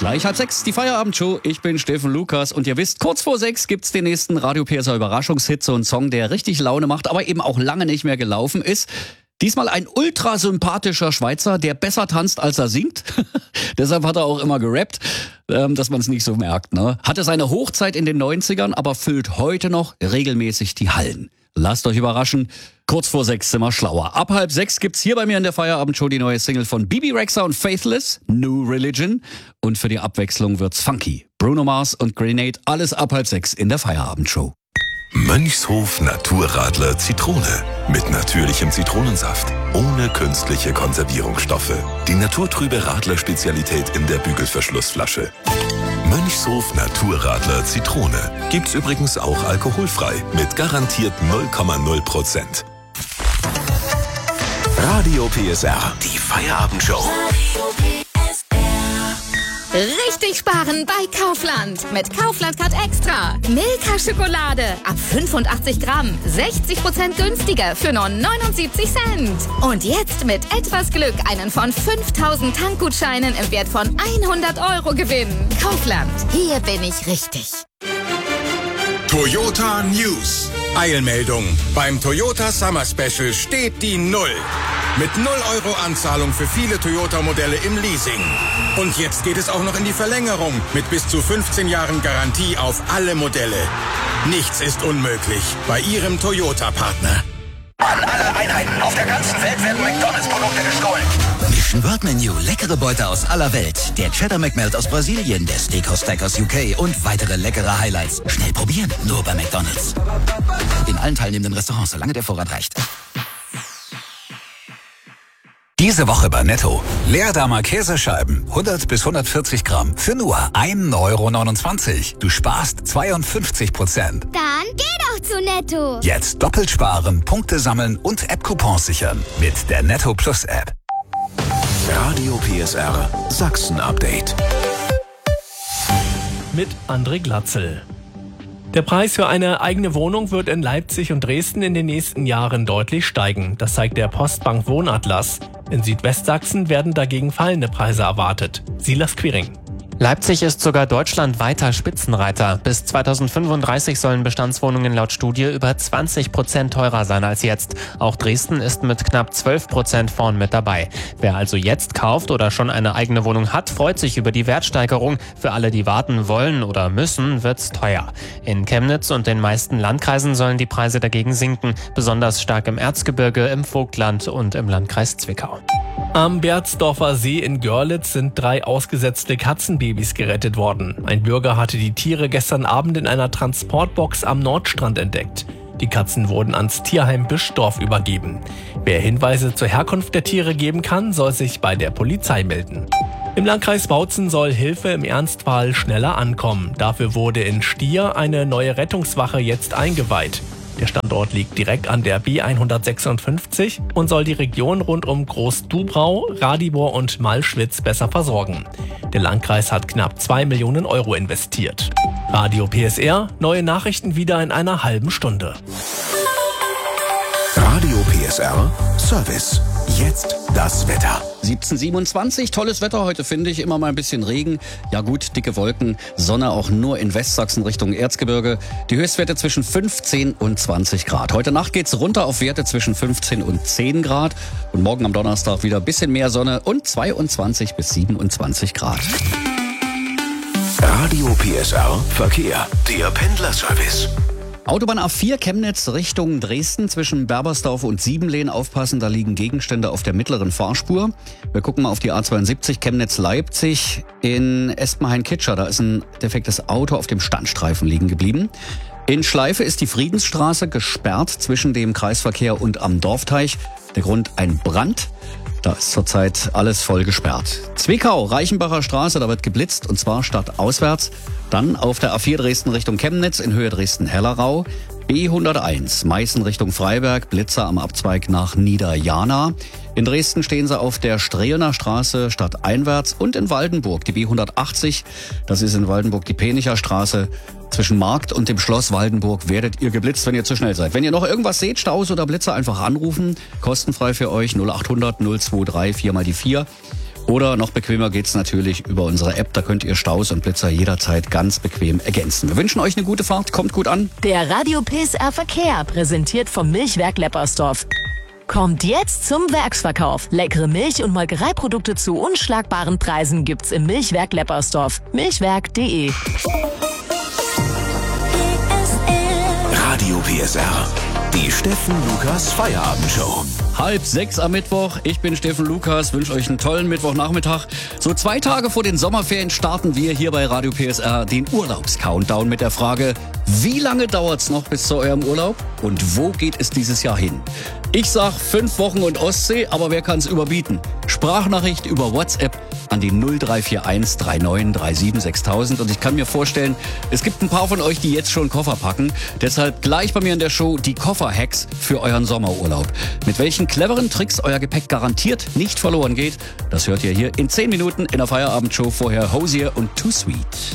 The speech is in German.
Gleich 5:30, die Feierabendshow. Ich bin Steffen Lukas und ihr wisst, kurz vor 6 gibt's den nächsten Radio PSR Überraschungshit, so ein Song, der richtig Laune macht, aber eben auch lange nicht mehr gelaufen ist. Diesmal ein ultra sympathischer Schweizer, der besser tanzt, als er singt. Deshalb hat er auch immer gerappt, dass man es nicht so merkt. Ne? Hatte seine Hochzeit in den 90ern, aber füllt heute noch regelmäßig die Hallen. Lasst euch überraschen, kurz vor 6 sind wir schlauer. Ab 5:30 gibt's hier bei mir in der Feierabendshow die neue Single von Bebe Rexha und Faithless, New Religion. Und für die Abwechslung wird's funky. Bruno Mars und Grenade, alles ab 5:30 in der Feierabendshow. Mönchshof Naturradler Zitrone. Mit natürlichem Zitronensaft. Ohne künstliche Konservierungsstoffe. Die naturtrübe Radler-Spezialität in der Bügelverschlussflasche. Mönchshof Naturradler Zitrone. Gibt's übrigens auch alkoholfrei. Mit garantiert 0,0%. Radio PSR. Die Feierabendshow. Richtig sparen bei Kaufland. Mit Kaufland Card Extra. Milka Schokolade ab 85 Gramm. 60% günstiger für nur 79 Cent. Und jetzt mit etwas Glück einen von 5000 Tankgutscheinen im Wert von 100 € gewinnen. Kaufland. Hier bin ich richtig. Toyota News. Eilmeldung. Beim Toyota Summer Special steht die 0. Mit 0 € Anzahlung für viele Toyota-Modelle im Leasing. Und jetzt geht es auch noch in die Verlängerung mit bis zu 15 Jahren Garantie auf alle Modelle. Nichts ist unmöglich bei Ihrem Toyota-Partner. An alle Einheiten auf der ganzen Welt werden McDonalds-Produkte gestohlen. Mission World Menu, leckere Beute aus aller Welt. Der Cheddar McMelt aus Brasilien, der Steakhouse Stack aus UK und weitere leckere Highlights. Schnell probieren, nur bei McDonalds. In allen teilnehmenden Restaurants, solange der Vorrat reicht. Diese Woche bei Netto. Leerdammer Käsescheiben, 100 bis 140 Gramm, für nur 1,29 €. Du sparst 52%. Dann geh doch zu Netto. Jetzt doppelt sparen, Punkte sammeln und App-Coupons sichern mit der Netto Plus App. Radio PSR Sachsen-Update. Mit André Glatzel. Der Preis für eine eigene Wohnung wird in Leipzig und Dresden in den nächsten Jahren deutlich steigen. Das zeigt der Postbank Wohnatlas. In Südwestsachsen werden dagegen fallende Preise erwartet. Silas Quiring. Leipzig ist sogar deutschlandweiter Spitzenreiter. Bis 2035 sollen Bestandswohnungen laut Studie über 20% teurer sein als jetzt. Auch Dresden ist mit knapp 12% vorn mit dabei. Wer also jetzt kauft oder schon eine eigene Wohnung hat, freut sich über die Wertsteigerung. Für alle, die warten wollen oder müssen, wird's teuer. In Chemnitz und den meisten Landkreisen sollen die Preise dagegen sinken. Besonders stark im Erzgebirge, im Vogtland und im Landkreis Zwickau. Am Berzdorfer See in Görlitz sind 3 ausgesetzte Katzenbabys gerettet worden. Ein Bürger hatte die Tiere gestern Abend in einer Transportbox am Nordstrand entdeckt. Die Katzen wurden ans Tierheim Bischdorf übergeben. Wer Hinweise zur Herkunft der Tiere geben kann, soll sich bei der Polizei melden. Im Landkreis Bautzen soll Hilfe im Ernstfall schneller ankommen. Dafür wurde in Stier eine neue Rettungswache jetzt eingeweiht. Der Standort liegt direkt an der B156 und soll die Region rund um Groß-Dubrau, Radibor und Malschwitz besser versorgen. Der Landkreis hat knapp 2 Millionen € investiert. Radio PSR, neue Nachrichten wieder in einer halben Stunde. Radio PSR Service. Jetzt das Wetter. 17:27, tolles Wetter heute, finde ich. Immer mal ein bisschen Regen. Ja gut, dicke Wolken. Sonne auch nur in Westsachsen Richtung Erzgebirge. Die Höchstwerte zwischen 15 und 20 Grad. Heute Nacht geht's runter auf Werte zwischen 15 und 10 Grad. Und morgen am Donnerstag wieder ein bisschen mehr Sonne und 22 bis 27 Grad. Radio PSR Verkehr. Der Pendlerservice. Autobahn A4 Chemnitz Richtung Dresden zwischen Berbersdorf und Siebenlehn. Aufpassen, da liegen Gegenstände auf der mittleren Fahrspur. Wir gucken mal auf die A72 Chemnitz-Leipzig in Espenhain-Kitscher. Da ist ein defektes Auto auf dem Standstreifen liegen geblieben. In Schleife ist die Friedensstraße gesperrt zwischen dem Kreisverkehr und am Dorfteich. Der Grund ein Brand. Da ist zurzeit alles voll gesperrt. Zwickau, Reichenbacher Straße, da wird geblitzt und zwar stadtauswärts. Dann auf der A4 Dresden Richtung Chemnitz in Höhe Dresden-Hellerau. B101 Meißen Richtung Freiberg, Blitzer am Abzweig nach Niederjana. In Dresden stehen sie auf der Strehener Straße stadteinwärts und in Waldenburg die B180. Das ist in Waldenburg die Penicher Straße. Zwischen Markt und dem Schloss Waldenburg werdet ihr geblitzt, wenn ihr zu schnell seid. Wenn ihr noch irgendwas seht, Staus oder Blitzer, einfach anrufen. Kostenfrei für euch 0800 023 4 mal die 4. Oder noch bequemer geht's natürlich über unsere App. Da könnt ihr Staus und Blitzer jederzeit ganz bequem ergänzen. Wir wünschen euch eine gute Fahrt. Kommt gut an. Der Radio PSR Verkehr, präsentiert vom Milchwerk Leppersdorf. Kommt jetzt zum Werksverkauf. Leckere Milch- und Molkereiprodukte zu unschlagbaren Preisen gibt's im Milchwerk Leppersdorf. Milchwerk.de. Radio PSR. Die Steffen Lukas Feierabendshow. 5:30 am Mittwoch. Ich bin Steffen Lukas, wünsche euch einen tollen Mittwochnachmittag. So 2 Tage vor den Sommerferien starten wir hier bei Radio PSR den Urlaubscountdown mit der Frage, wie lange dauert's noch bis zu eurem Urlaub und wo geht es dieses Jahr hin? Ich sag 5 Wochen und Ostsee, aber wer kann's überbieten? Sprachnachricht über WhatsApp an die 0341 3937 6000 und ich kann mir vorstellen, es gibt ein paar von euch, die jetzt schon Koffer packen. Deshalb gleich bei mir in der Show die Koffer-Hacks für euren Sommerurlaub. Mit welchen cleveren Tricks euer Gepäck garantiert nicht verloren geht, das hört ihr hier in 10 Minuten in der Feierabendshow. Vorher Hosier und Too Sweet.